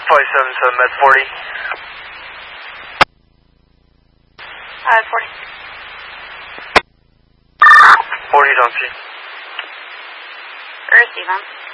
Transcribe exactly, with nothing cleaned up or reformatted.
five seven seven, med forty. Uh, forty. forty, don't see. Receive on.